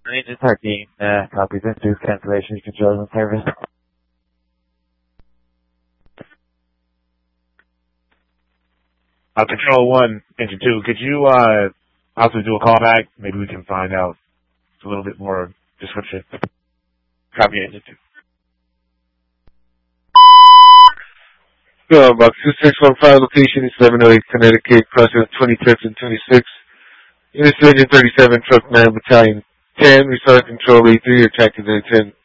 Agent 13, copies induced cancellation controls and service. Control 1, Engine 2, could you also do a callback? Maybe we can find out a little bit more description. Copy, Engine 2. Box 2615, location is 708 Connecticut, crossing 25th and 26th. Unit Engine 37, Truck 9, Battalion 10, Restart Control A3, attack to 10.